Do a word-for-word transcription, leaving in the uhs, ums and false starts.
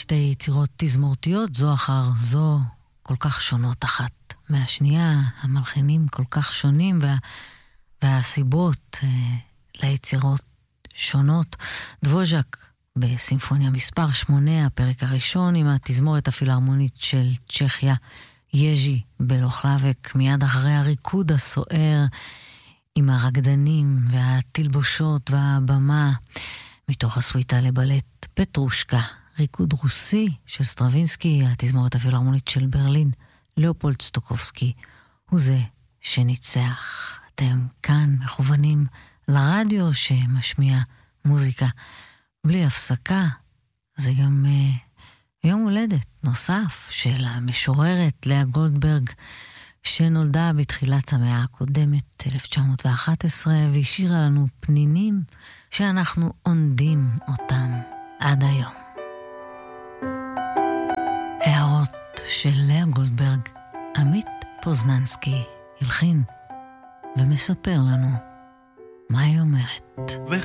שתי יצירות תזמורתיות, זו אחר זו, כל כך שונות אחת מהשנייה, המלחינים כל כך שונים, וה, והסיבות אה, ליצירות שונות. דבוז'ק בסימפוניה מספר שמונה, הפרק הראשון, עם התזמורת הפילהרמונית של צ'כיה, יז'י בלוכלבק, מיד אחרי הריקוד הסוער, עם הרקדנים והתלבושות והבמה, מתוך הסוויטה לבלט פטרושקה, ריקוד רוסי של סטרווינסקי, התזמורת הפילהרמונית של ברלין, לאופולד סטוקובסקי, הוא זה שניצח. אתם כאן מכוונים לרדיו שמשמיע מוזיקה בלי הפסקה. זה גם uh, יום הולדת נוסף של המשוררת לאה גולדברג, שנולדה בתחילת המאה הקודמת, אלף תשע מאות ואחת עשרה, והשאירה לנו פנינים שאנחנו עונדים אותם עד היום. הערות של לאה גולדברג, עמית פוזננסקי הלחין ומספר לנו מה היא אומרת.